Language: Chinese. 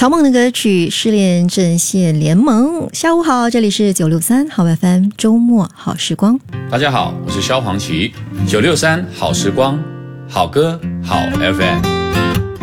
曹梦的歌曲《失恋阵线联盟》。下午好，这里是963好 FM 周末好时光。 大家好，我是萧煌奇，963好时光，好歌好 FM。